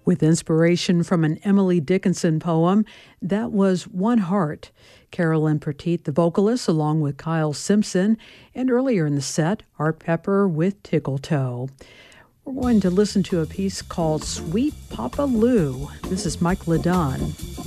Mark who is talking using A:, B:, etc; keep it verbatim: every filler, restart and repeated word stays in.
A: With inspiration from an Emily Dickinson poem, that was One Heart. Carolyn Petit, the vocalist, along with Kyle Simpson, and earlier in the set, Art Pepper with Tickle Toe. We're going to listen to a piece called Sweet Papa Lou. This is Mike LeDun.